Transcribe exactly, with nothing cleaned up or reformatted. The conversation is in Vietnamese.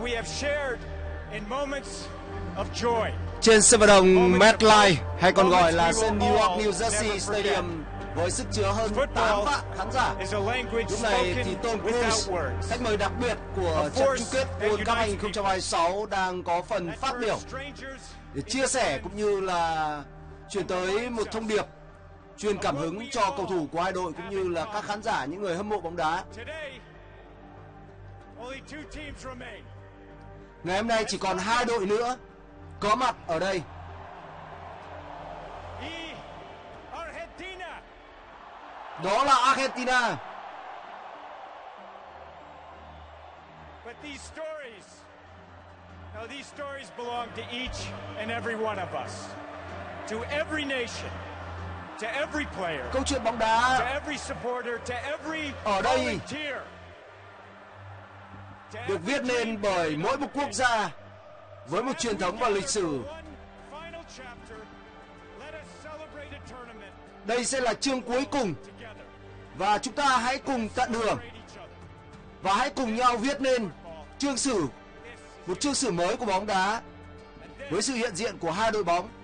Trên sân vận động MetLife hay còn gọi là sân New York New Jersey Stadium với sức chứa hơn tám vạn khán giả. Lúc này thì Tom Cruise, khách mời đặc biệt của trận chung kết World Cup hai không hai sáu đang có phần phát biểu để chia sẻ cũng như là truyền tới một thông điệp, truyền cảm hứng cho cầu thủ của hai đội cũng như là các khán giả, những người hâm mộ bóng đá. Ngày hôm nay chỉ còn hai đội nữa có mặt ở đây. Đó là Argentina. But these stories, now these stories belong to each and every one of us, to every nation, to every player, câu chuyện bóng đá to every supporter, to every ở đây volunteer, được viết nên bởi mỗi một quốc gia với một truyền thống và lịch sử. Đây sẽ là chương cuối cùng và chúng ta hãy cùng tận hưởng và hãy cùng nhau viết nên chương sử, một chương sử mới của bóng đá với sự hiện diện của hai đội bóng